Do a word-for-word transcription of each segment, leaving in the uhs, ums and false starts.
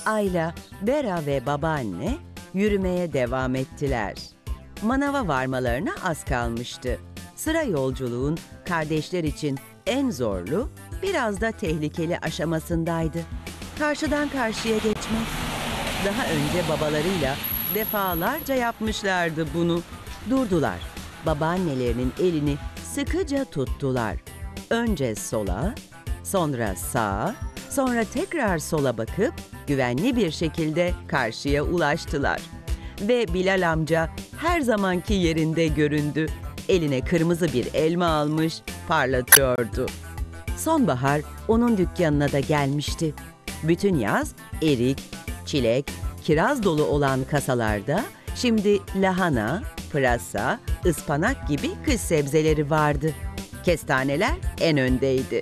Ayla, Bera ve babaanne yürümeye devam ettiler. Manava varmalarına az kalmıştı. Sıra yolculuğun kardeşler için en zorlu, biraz da tehlikeli aşamasındaydı. Karşıdan karşıya geçmek. Daha önce babalarıyla defalarca yapmışlardı bunu. Durdular. Babaannelerinin elini sıkıca tuttular. Önce sola, sonra sağa, sonra tekrar sola bakıp güvenli bir şekilde karşıya ulaştılar. Ve Bilal amca her zamanki yerinde göründü. Eline kırmızı bir elma almış, parlatıyordu. Sonbahar onun dükkanına da gelmişti. Bütün yaz erik, çilek, kiraz dolu olan kasalarda şimdi lahana, pırasa, ıspanak gibi kış sebzeleri vardı. Kestaneler en öndeydi.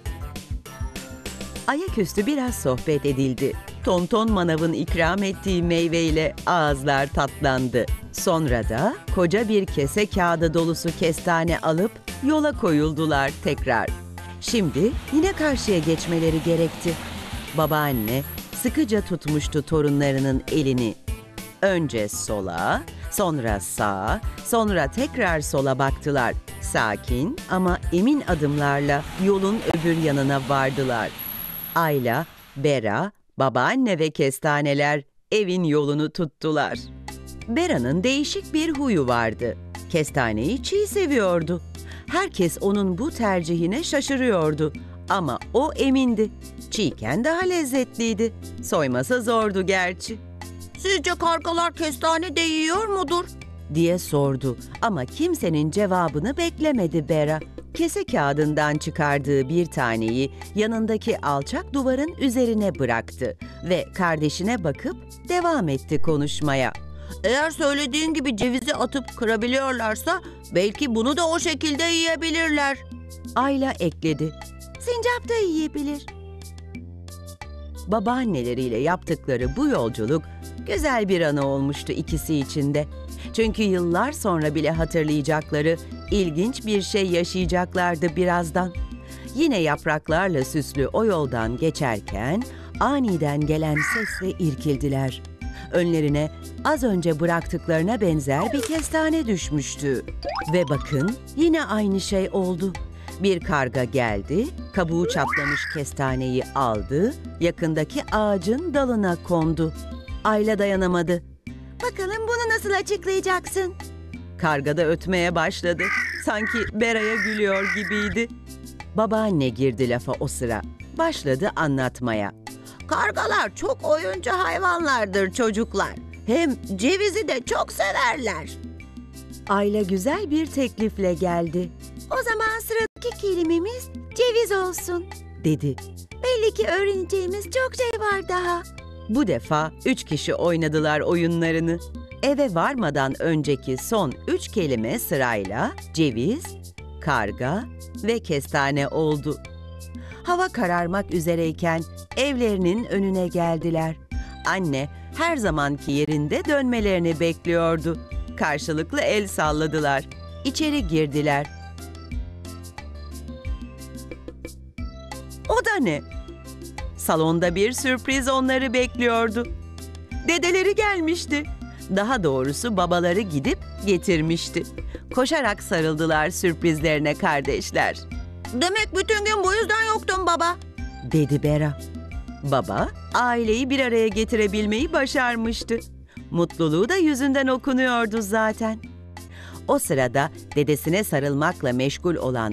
Ayaküstü biraz sohbet edildi. Tonton manavın ikram ettiği meyveyle ağızlar tatlandı. Sonra da koca bir kese kağıdı dolusu kestane alıp yola koyuldular tekrar. Şimdi yine karşıya geçmeleri gerekti. Babaanne sıkıca tutmuştu torunlarının elini. Önce sola, sonra sağa, sonra tekrar sola baktılar. Sakin ama emin adımlarla yolun öbür yanına vardılar. Ayla, Bera, babaanne ve kestaneler evin yolunu tuttular. Bera'nın değişik bir huyu vardı. Kestaneyi çiğ seviyordu. Herkes onun bu tercihine şaşırıyordu. Ama o emindi. Çiğken daha lezzetliydi. Soyması zordu gerçi. Sizce kargalar kestane de yiyor mudur? Diye sordu ama kimsenin cevabını beklemedi Bera. Kese kağıdından çıkardığı bir taneyi yanındaki alçak duvarın üzerine bıraktı ve kardeşine bakıp devam etti konuşmaya. Eğer söylediğin gibi cevizi atıp kırabiliyorlarsa belki bunu da o şekilde yiyebilirler. Ayla ekledi. Sincap da yiyebilir. Babaanneleriyle yaptıkları bu yolculuk güzel bir anı olmuştu ikisi için de. Çünkü yıllar sonra bile hatırlayacakları ilginç bir şey yaşayacaklardı birazdan. Yine yapraklarla süslü o yoldan geçerken aniden gelen sesle irkildiler. Önlerine az önce bıraktıklarına benzer bir kestane düşmüştü. Ve bakın yine aynı şey oldu. Bir karga geldi, kabuğu çatlamış kestaneyi aldı, yakındaki ağacın dalına kondu. Ayla dayanamadı. Bakalım bunu nasıl açıklayacaksın? Karga da ötmeye başladı. Sanki Bera'ya gülüyor gibiydi. Babaanne girdi lafa o sıra. Başladı anlatmaya. Kargalar çok oyuncu hayvanlardır çocuklar. Hem cevizi de çok severler. Ayla güzel bir teklifle geldi. O zaman sıradaki kelimemiz ceviz olsun, dedi. Belli ki öğreneceğimiz çok şey var daha. Bu defa üç kişi oynadılar oyunlarını. Eve varmadan önceki son üç kelime sırayla ceviz, karga ve kestane oldu. Hava kararmak üzereyken evlerinin önüne geldiler. Anne her zamanki yerinde dönmelerini bekliyordu. Karşılıklı el salladılar. İçeri girdiler. O da ne? Salonda bir sürpriz onları bekliyordu. Dedeleri gelmişti. Daha doğrusu babaları gidip getirmişti. Koşarak sarıldılar sürprizlerine kardeşler. Demek bütün gün bu yüzden yoktun baba, dedi Bera. Baba, aileyi bir araya getirebilmeyi başarmıştı. Mutluluğu da yüzünden okunuyordu zaten. O sırada dedesine sarılmakla meşgul olan